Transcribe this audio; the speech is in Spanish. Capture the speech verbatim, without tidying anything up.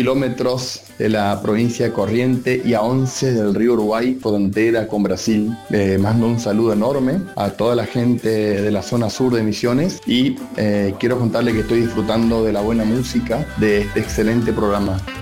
kilómetros de la provincia de Corrientes y a once del río Uruguay, frontera con Brasil. Eh, mando un saludo enorme a toda la gente de la zona sur de Misiones y eh, quiero contarle que estoy disfrutando de la buena música de este excelente programa.